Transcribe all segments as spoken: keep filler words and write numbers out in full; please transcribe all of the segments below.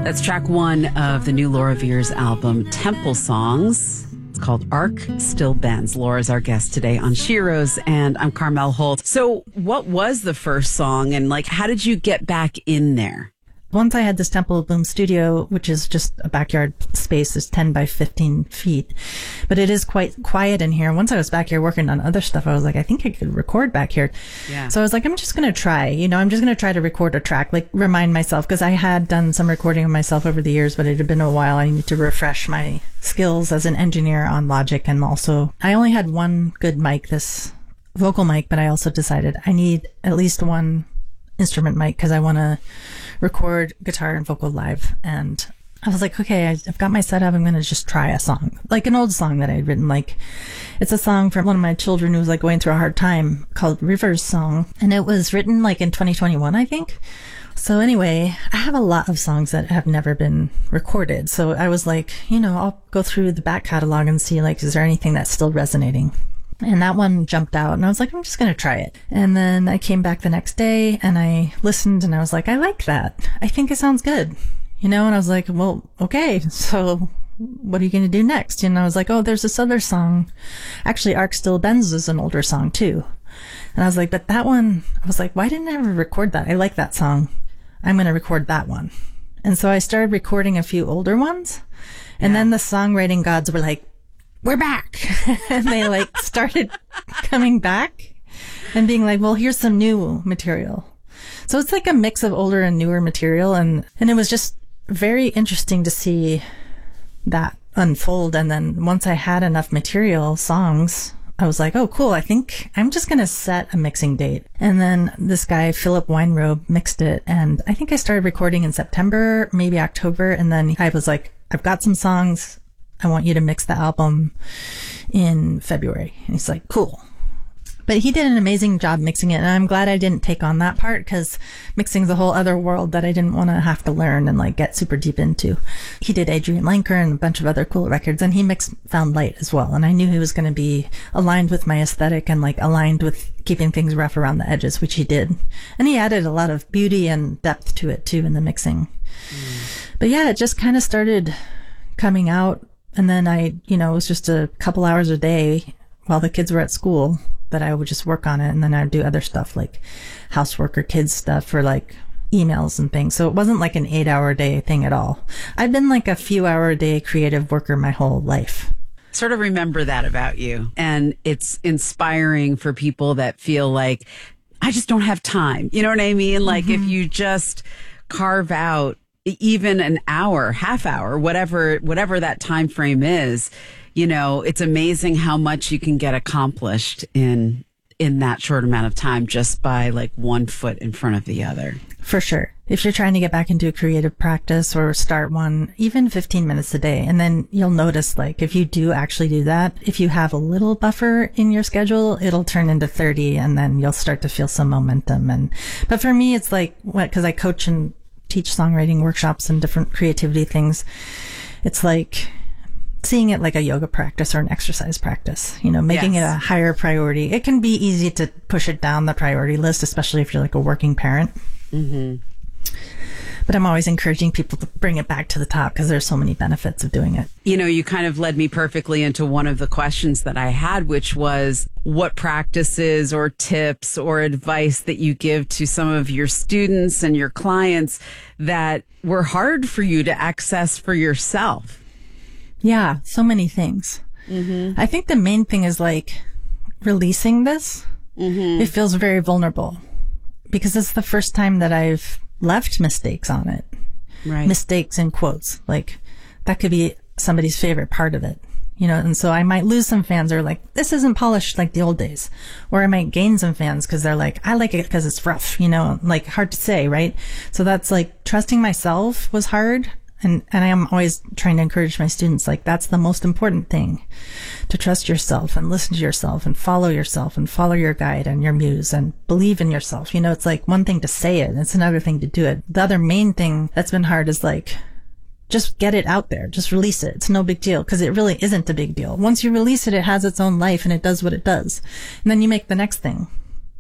That's track one of the new Laura Veirs album, Temple Songs. It's called Arc Still Bends. Laura's our guest today on Sheroes, and I'm Carmel Holt. So what was the first song, and like, how did you get back in there? Once I had this Temple of Bloom studio, which is just a backyard space, is ten by fifteen feet, but it is quite quiet in here. Once I was back here working on other stuff, I was like, I think I could record back here. Yeah. So I was like, I'm just going to try, you know, I'm just going to try to record a track, like remind myself, because I had done some recording of myself over the years, but it had been a while. I need to refresh my skills as an engineer on Logic. And also, I only had one good mic, this vocal mic, but I also decided I need at least one instrument mic because I want to record guitar and vocal live. And I was like, okay, I've got my setup. I'm going to just try a song, like an old song that I'd written. Like, it's a song from one of my children who was like going through a hard time called River's Song. And it was written like in twenty twenty-one, I think. So anyway, I have a lot of songs that have never been recorded. So I was like, you know, I'll go through the back catalog and see, like, is there anything that's still resonating? And that one jumped out, and I was like, I'm just going to try it. And then I came back the next day and I listened and I was like, I like that. I think it sounds good, you know? And I was like, well, okay, so what are you going to do next? And I was like, oh, there's this other song. Actually, Arc Still Bends is an older song too. And I was like, but that one, I was like, why didn't I ever record that? I like that song. I'm going to record that one. And so I started recording a few older ones. And yeah. Then the songwriting gods were like, we're back. And they like started coming back and being like, well, here's some new material. So it's like a mix of older and newer material. And, and it was just very interesting to see that unfold. And then once I had enough material, songs, I was like, oh, cool. I think I'm just going to set a mixing date. And then this guy, Philip Weinrobe, mixed it. And I think I started recording in September, maybe October. And then I was like, I've got some songs. I want you to mix the album in February. And he's like, cool. But he did an amazing job mixing it. And I'm glad I didn't take on that part because mixing's a whole other world that I didn't want to have to learn and like get super deep into. He did Adrian Lenker and a bunch of other cool records, and he mixed Found Light as well. And I knew he was going to be aligned with my aesthetic and like aligned with keeping things rough around the edges, which he did. And he added a lot of beauty and depth to it too in the mixing. Mm. But yeah, it just kind of started coming out. And then I, you know, it was just a couple hours a day while the kids were at school that I would just work on it. And then I'd do other stuff like housework or kids stuff or like emails and things. So it wasn't like an eight hour a day thing at all. I've been like a few hour a day creative worker my whole life. Sort of remember that about you. And it's inspiring for people that feel like, I just don't have time. You know what I mean? Like mm-hmm. if you just carve out even an hour, half hour, whatever, whatever that time frame is, you know, it's amazing how much you can get accomplished in, in that short amount of time just by like one foot in front of the other. For sure. If you're trying to get back into a creative practice or start one, even fifteen minutes a day, and then you'll notice like if you do actually do that, if you have a little buffer in your schedule, it'll turn into thirty and then you'll start to feel some momentum. And, but for me, it's like what, cause I coach and teach songwriting workshops and different creativity things. It's like seeing it like a yoga practice or an exercise practice, you know, making yes. it a higher priority. It can be easy to push it down the priority list, especially if you're like a working parent. Mm-hmm. But I'm always encouraging people to bring it back to the top because there's so many benefits of doing it. You know, you kind of led me perfectly into one of the questions that I had, which was what practices or tips or advice that you give to some of your students and your clients that were hard for you to access for yourself. Yeah, so many things. Mm-hmm. I think the main thing is like releasing this. Mm-hmm. It feels very vulnerable because it's the first time that I've left mistakes on it. Right. Mistakes in quotes. Like that could be somebody's favorite part of it, you know, and so I might lose some fans that are like, this isn't polished like the old days. Or I might gain some fans because they're like, I like it because it's rough, you know, like hard to say, right? So that's like trusting myself was hard. And, and I am always trying to encourage my students, like, that's the most important thing, to trust yourself and listen to yourself and follow yourself and follow your guide and your muse and believe in yourself. You know, it's like one thing to say it. It's another thing to do it. The other main thing that's been hard is like, just get it out there. Just release it. It's no big deal because it really isn't a big deal. Once you release it, it has its own life and it does what it does. And then you make the next thing.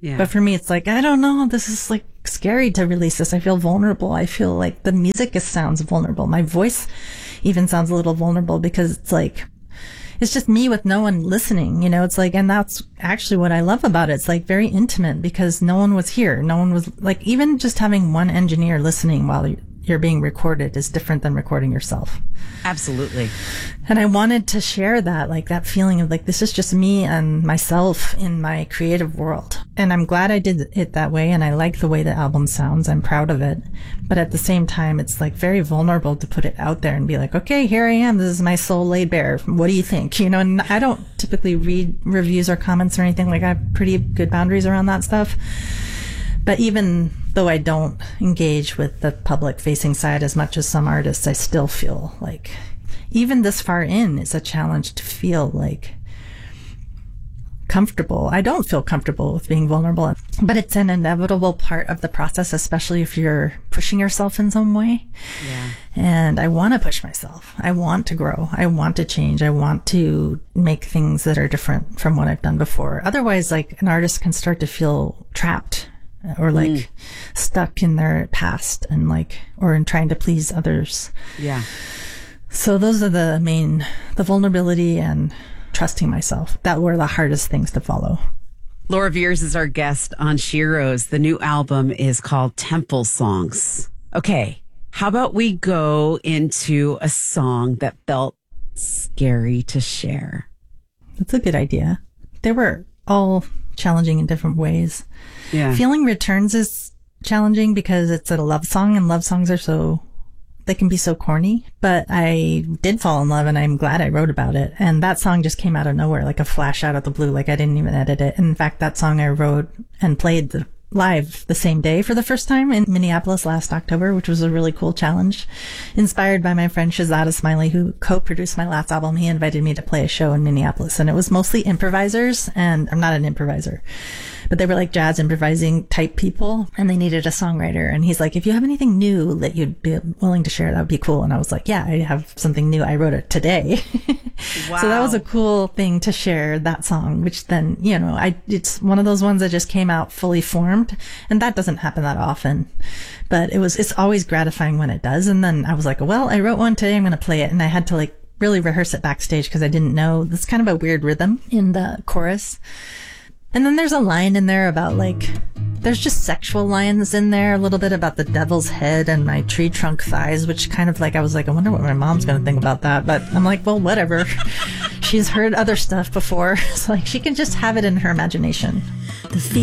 Yeah. But for me, it's like, I don't know, this is like scary to release this. I feel vulnerable. I feel like the music is, sounds vulnerable. My voice even sounds a little vulnerable because it's like, it's just me with no one listening, you know, it's like, and that's actually what I love about it. It's like very intimate because no one was here. No one was like, even just having one engineer listening while you're being recorded is different than recording yourself. Absolutely. And I wanted to share that, like that feeling of like, this is just me and myself in my creative world. And I'm glad I did it that way. And I like the way the album sounds. I'm proud of it. But at the same time, it's like very vulnerable to put it out there and be like, okay, here I am. This is my soul laid bare. What do you think? You know, and I don't typically read reviews or comments or anything. Like I have pretty good boundaries around that stuff. But even though I don't engage with the public facing side as much as some artists, I still feel like even this far in is a challenge to feel like comfortable. I don't feel comfortable with being vulnerable, but it's an inevitable part of the process, especially if you're pushing yourself in some way. Yeah. And I want to push myself. I want to grow. I want to change. I want to make things that are different from what I've done before. Otherwise, like an artist can start to feel trapped or like mm. stuck in their past and like, or in trying to please others. Yeah. So those are the main, the vulnerability and trusting myself. That were the hardest things to follow. Laura Veirs is our guest on Sheroes. The new album is called Temple Songs. Okay. How about we go into a song that felt scary to share? That's a good idea. They were all challenging in different ways. Yeah. Feeling Returns is challenging because it's a love song and love songs are so, they can be so corny, but I did fall in love and I'm glad I wrote about it. And that song just came out of nowhere, like a flash out of the blue. Like I didn't even edit it. And in fact, that song I wrote and played the, live the same day for the first time in Minneapolis last October, which was a really cool challenge. Inspired by my friend Shazada Smiley, who co-produced my last album. He invited me to play a show in Minneapolis and it was mostly improvisers, and I'm not an improviser, but they were like jazz improvising type people and they needed a songwriter. And he's like, if you have anything new that you'd be willing to share, that would be cool. And I was like, yeah, I have something new. I wrote it today. Wow. So that was a cool thing to share, that song, which then, you know, I, it's one of those ones that just came out fully formed, and that doesn't happen that often, but it was, it's always gratifying when it does. And then I was like, well, I wrote one today, I'm going to play it. And I had to like really rehearse it backstage because I didn't know, it's kind of a weird rhythm in the chorus. And then there's a line in there about like, there's just sexual lines in there, a little bit about the devil's head and my tree trunk thighs, which kind of like, I was like, I wonder what my mom's going to think about that. But I'm like, well, whatever. She's heard other stuff before. It's like, she can just have it in her imagination. The